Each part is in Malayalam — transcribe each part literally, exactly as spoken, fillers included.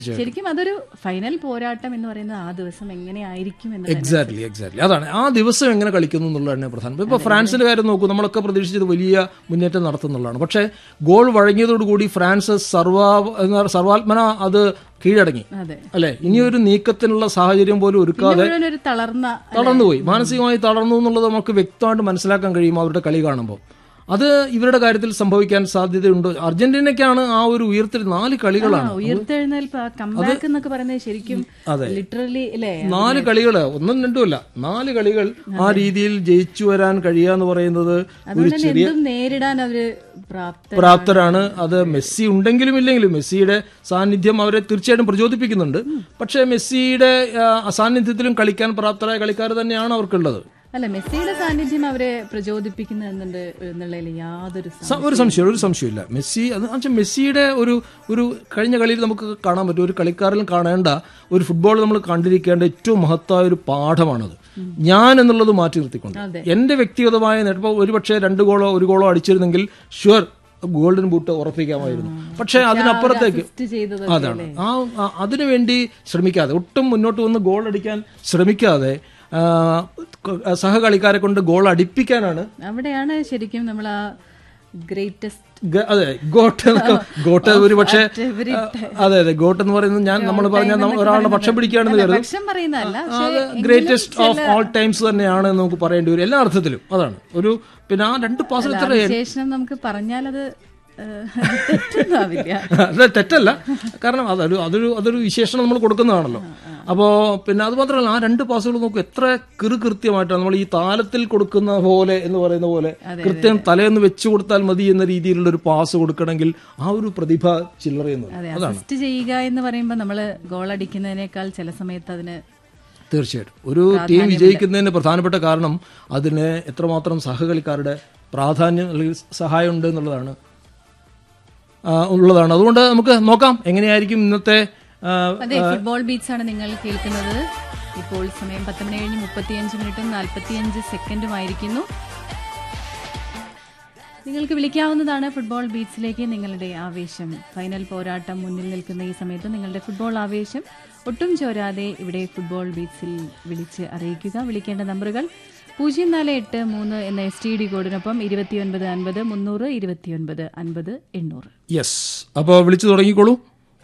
ശരിക്കും അതൊരു ഫൈനൽ പോരാട്ടം എന്ന് പറയുന്നത് ആ ദിവസം എങ്ങനെയായിരിക്കും എന്ന് എക്സാക്ട്ലി എക്സാക്ട്ലി അതാണ് ആ ദിവസം എങ്ങനെ കളിക്കുന്നു എന്നുള്ളതാണ് പ്രധാനം. ഇപ്പൊ ഫ്രാൻസിന്റെ കാര്യം നോക്കൂ, നമ്മളൊക്കെ പ്രതീക്ഷിച്ചത് വലിയ മുന്നേറ്റം നടത്തുന്നുള്ളതാണ്. പക്ഷേ ഗോൾ വഴങ്ങിയതോടുകൂടി ഫ്രാൻസ് സർവാ സർവാത്മന അത് കീഴടങ്ങി അല്ലെ. ഇനിയൊരു നീക്കത്തിനുള്ള സാഹചര്യം പോലും ഒരുക്കാതെ തളർന്നുപോയി, മാനസികമായി തളർന്നു എന്നുള്ളത് നമുക്ക് വ്യക്തമായിട്ട് മനസ്സിലാക്കാൻ കഴിയും അവരുടെ കളി കാണുമ്പോൾ. അത് ഇവരുടെ കാര്യത്തിൽ സംഭവിക്കാൻ സാധ്യതയുണ്ട്. അർജന്റീനയ്ക്കാണ് ആ ഒരു ഉയർത്തിൽ നാല് കളികളാണ് നാല് കളികള് ഒന്നും രണ്ടുമല്ല നാല് കളികൾ ആ രീതിയിൽ ജയിച്ചു വരാൻ കഴിയാന്ന് പറയുന്നത് ഒരു ചെറിയ നേരിടാൻ അവര് പ്രാപ്തരാണ്. അത് മെസ്സി ഉണ്ടെങ്കിലും ഇല്ലെങ്കിലും മെസ്സിയുടെ സാന്നിധ്യം അവരെ തീർച്ചയായിട്ടും പ്രചോദിപ്പിക്കുന്നുണ്ട്. പക്ഷേ മെസ്സിയുടെ അസാന്നിധ്യത്തിലും കളിക്കാൻ പ്രാപ്തരായ കളിക്കാർ തന്നെയാണ് അവർക്കുള്ളത്. അല്ല, മെസ്സിയുടെ സാന്നിധ്യം അവരെ പ്രചോദിപ്പിക്കുന്നുണ്ട് എന്നുള്ളതിൽ യാതൊരു ഒരു സംശയം ഒരു സംശയമില്ല. മെസ്സി അത് മെസ്സിയുടെ ഒരു ഒരു കഴിഞ്ഞ കളിയിൽ നമുക്ക് കാണാൻ പറ്റും. ഒരു കളിക്കാരിലും കാണേണ്ട ഒരു ഫുട്ബോൾ നമ്മൾ കണ്ടിരിക്കേണ്ട ഏറ്റവും മഹത്തായ ഒരു പാഠമാണത്. ഞാൻ എന്നുള്ളത് മാറ്റി നിർത്തിക്കൊണ്ട് എന്റെ വ്യക്തിഗതമായ നേട്ടം ഒരുപക്ഷെ രണ്ട് ഗോളോ ഒരു ഗോളോ അടിച്ചിരുന്നെങ്കിൽ ഷുവർ ഗോൾഡൻ ബൂട്ട് ഉറപ്പിക്കാമായിരുന്നു. പക്ഷെ അതിനപ്പുറത്തേക്ക് അതാണ് ആ അതിനുവേണ്ടി ശ്രമിക്കാതെ ഒട്ടും മുന്നോട്ട് വന്ന് ഗോൾ അടിക്കാൻ ശ്രമിക്കാതെ സഹകളിക്കാരെ കൊണ്ട് ഗോൾ അടിപ്പിക്കാനാണ്. അവിടെയാണ് ശരിക്കും നമ്മൾ ആ ഗ്രേറ്റസ്റ്റ് അതെ ഗോട്ട് ഗോട്ട് ഒരു പക്ഷേ അതെ അതെ ഗോട്ട് എന്ന് പറയുന്നത് ഞാൻ നമ്മൾ പറഞ്ഞ ഒരാളുടെ പക്ഷം പിടിക്കുകയാണെന്ന് കരുതും. ഗ്രേറ്റസ്റ്റ് ഓഫ് ഓൾ ടൈംസ് തന്നെയാണ് നമുക്ക് പറയേണ്ടി വരും എല്ലാ അർത്ഥത്തിലും. അതാണ് ഒരു പിന്നെ ആ രണ്ട് പാസിൽ ശേഷം നമുക്ക് പറഞ്ഞാൽ അത് അത് തെറ്റല്ല, കാരണം അതൊരു അതൊരു അതൊരു വിശേഷണം നമ്മൾ കൊടുക്കുന്നതാണല്ലോ. അപ്പോ പിന്നെ അത് മാത്രമല്ല ആ രണ്ട് പാസുകൾ നോക്കും എത്ര കൃ കൃത്യമായിട്ടാണ് നമ്മൾ ഈ താലത്തിൽ കൊടുക്കുന്ന പോലെ എന്ന് പറയുന്ന പോലെ കൃത്യം തലേന്ന് വെച്ചു കൊടുത്താൽ മതി എന്ന രീതിയിലുള്ള ഒരു പാസ് കൊടുക്കണമെങ്കിൽ ആ ഒരു പ്രതിഭ ചില്ലറയുന്നത്. അസിസ്റ്റ് ചെയ്യുക എന്ന് പറയുമ്പോൾ നമ്മള് ഗോൾ അടിക്കുന്നതിനേക്കാൾ ചില സമയത്ത് അതിന് തീർച്ചയായിട്ടും ഒരു ടീം വിജയിക്കുന്നതിന് പ്രധാനപ്പെട്ട കാരണം അതിന് എത്രമാത്രം സഹകളിക്കാരുടെ പ്രാധാന്യം അല്ലെങ്കിൽ സഹായം ഉണ്ട് എന്നുള്ളതാണ് ഉള്ളതാണ്. അതുകൊണ്ട് നമുക്ക് നോക്കാം എങ്ങനെയായിരിക്കും ഇന്നത്തെ ഫുട്ബോൾ ബീറ്റ്സ് ആണ് നിങ്ങൾ കേൾക്കുന്നത്. ഇപ്പോൾ സമയം പത്ത് മണി കഴിഞ്ഞ് മുപ്പത്തിയഞ്ച് മിനിറ്റും നാൽപ്പത്തിയഞ്ച് സെക്കൻഡുമായിരിക്കുന്നു. നിങ്ങൾക്ക് വിളിക്കാവുന്നതാണ് ഫുട്ബോൾ ബീറ്റ്സിലേക്ക്. നിങ്ങളുടെ ആവേശം, ഫൈനൽ പോരാട്ടം മുന്നിൽ നിൽക്കുന്ന ഈ സമയത്ത് നിങ്ങളുടെ ഫുട്ബോൾ ആവേശം ഒട്ടും ചോരാതെ ഇവിടെ ഫുട്ബോൾ ബീറ്റ്സിൽ വിളിച്ച് അറിയിക്കുക. വിളിക്കേണ്ട നമ്പറുകൾ പൂജ്യം നാല് എട്ട് മൂന്ന് എന്ന എസ് ടി ഡി കോഡിനൊപ്പം ഇരുപത്തിയൊൻപത് അൻപത് മുന്നൂറ് ഇരുപത്തിയൊൻപത് അൻപത് എണ്ണൂറ്. യെസ്, അപ്പോൾ വിളിച്ചു തുടങ്ങിക്കോളൂ.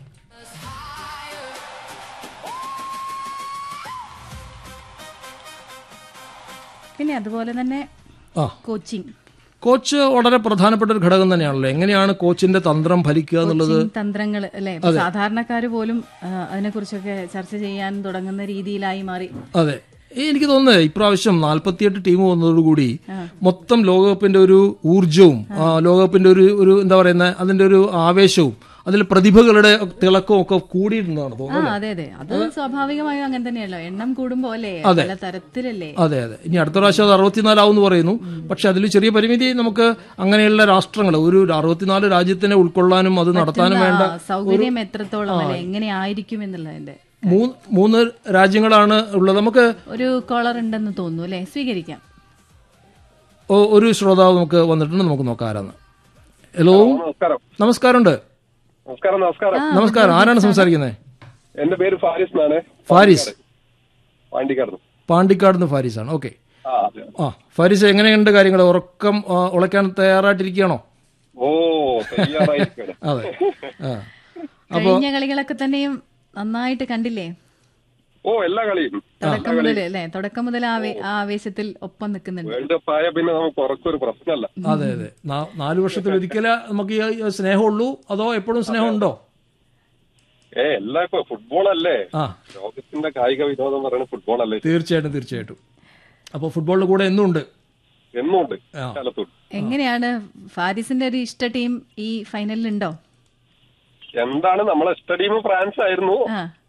പിന്നെ അതുപോലെ തന്നെ കോച്ചിങ് കോച്ച് വളരെ പ്രധാനപ്പെട്ട ഒരു ഘടകം തന്നെയാണല്ലോ. എങ്ങനെയാണ് കോച്ചിന്റെ തന്ത്രം ഫലിക്കുക എന്നുള്ളത്, തന്ത്രങ്ങൾ അല്ലെ, സാധാരണക്കാര് പോലും അതിനെക്കുറിച്ചൊക്കെ ചർച്ച ചെയ്യാൻ തുടങ്ങുന്ന രീതിയിലായി മാറി. അതെ, എനിക്ക് തോന്നുന്നത് ഇപ്രാവശ്യം നാൽപ്പത്തിയെട്ട് ടീം വന്നതോടുകൂടി മൊത്തം ലോകകപ്പിന്റെ ഒരു ഊർജവും ലോകകപ്പിന്റെ ഒരു ഒരു എന്താ പറയുന്ന അതിന്റെ ഒരു ആവേശവും അതിൽ പ്രതിഭകളുടെ തിളക്കവും ഒക്കെ കൂടിയിട്ടുണ്ടെന്നാണ് തോന്നുന്നത്. അതെ അതെ, അത് സ്വാഭാവികമായും അങ്ങനെ തന്നെയല്ലോ, എണ്ണം കൂടുമ്പോ അല്ലേ പല തരത്തിലല്ലേ. അതെ അതെ, ഇനി അടുത്ത പ്രാവശ്യം അത് അറുപത്തിനാലാവെന്ന് പറയുന്നു. പക്ഷെ അതിൽ ചെറിയ പരിമിതി നമുക്ക് അങ്ങനെയുള്ള രാഷ്ട്രങ്ങൾ ഒരു അറുപത്തിനാല് രാജ്യത്തിനെ ഉൾക്കൊള്ളാനും അത് നടത്താനും വേണ്ട സൗകര്യം എത്രത്തോളം എങ്ങനെയായിരിക്കും എന്നുള്ളതിന്റെ മൂന്ന് രാജ്യങ്ങളാണ് ഉള്ളത്. നമുക്ക് ഒരു കോളർ ഉണ്ടെന്ന് തോന്നുന്നു അല്ലെ, സ്വീകരിക്കാം. ഒരു ശ്രോതാവ് നമുക്ക് വന്നിട്ടുണ്ട്, നമുക്ക് നോക്കാം ആരാന്ന്. ഹലോ, നമസ്കാരമുണ്ട്. നമസ്കാരം. നമസ്കാരം നമസ്കാരം ആരാണ് സംസാരിക്കുന്നത്? എന്റെ പേര് ഫാരിസ് എന്നാണ്. ഫാരിസ്, പാണ്ടിക്കാട് പാണ്ടിക്കാട് ഫാരിസ് ആണ്. ഓക്കെ, ആ ഫാരിസ്, എങ്ങനെയുണ്ട് കാര്യങ്ങൾ? ഉറക്കം ഉളയ്ക്കാൻ തയ്യാറായിട്ടിരിക്കുകയാണോ? ഓ തയ്യാറായിരിക്കും. അതെ, കഴിഞ്ഞ കളികളൊക്കെ തന്നെയും നന്നായിട്ട് കണ്ടില്ലേ? ഓ എല്ലാ കളിയും തുടക്കം മുതൽ അല്ലേ, തുടക്കം മുതൽ ആവേശത്തിൽ ഒപ്പം നിൽക്കുന്നുണ്ട്. വേൾഡ് കപ്പ് ആയ പിന്നെ നമുക്ക് ഉറക്കൊരു പ്രശ്നമല്ല. അതെ അതെ, നാലു വർഷത്തിൽ ഒരിക്കലേ നമുക്ക് ഈ സ്നേഹമുള്ളൂ, അതോ എപ്പോഴും സ്നേഹമുണ്ടോ? ഏ എല്ലാ ഇപ്പൊ ഫുട്ബോൾ അല്ലേ, ലോകത്തിന്റെ കായിക വിനോദം എന്ന് പറയുന്നത് ഫുട്ബോൾ അല്ലേ. തീർച്ചയായിട്ടും തീർച്ചയായിട്ടും. അപ്പൊ ഫുട്ബോളിന്റെ കൂടെ എന്നും ഉണ്ട് എന്നും ഉണ്ട്. എങ്ങനെയാണ് ഫാരിസിന്റെ ഒരു ഇഷ്ട ടീം ഈ ഫൈനലിൽ ഉണ്ടോ? എന്താണ്, നമ്മളെ ഇഷ്ട ടീം ഫ്രാൻസ് ആയിരുന്നു.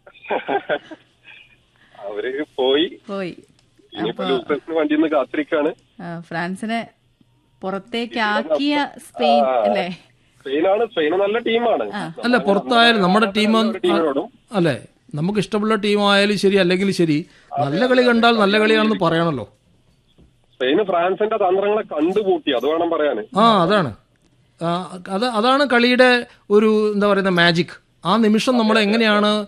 അവര് പോയി പോയി വണ്ടി കാത്തിരിക്കാണ്. ഫ്രാൻസിനെ പുറത്തേക്കാക്കിയ സ്പെയിൻ അല്ലേ? സ്പെയിനാണ്, സ്പെയിൻ നല്ല ടീമാണ്. അല്ല, പുറത്തായാലും നമ്മുടെ ടീം അല്ലെ, നമുക്ക് ഇഷ്ടമുള്ള ടീം ആയാലും ശരി അല്ലെങ്കിൽ ശരി, നല്ല കളി കണ്ടാൽ നല്ല കളിയാണെന്ന് പറയണല്ലോ. സ്പെയിന് ഫ്രാൻസിന്റെ തന്ത്രങ്ങളെ കണ്ടുപൂട്ടി, അത് വേണം പറയാന്. ആ അതാണ് അത് അതാണ് കളിയുടെ ഒരു എന്താ പറയുന്ന മാജിക്. ആ നിമിഷം നമ്മൾ എങ്ങനെയാണ്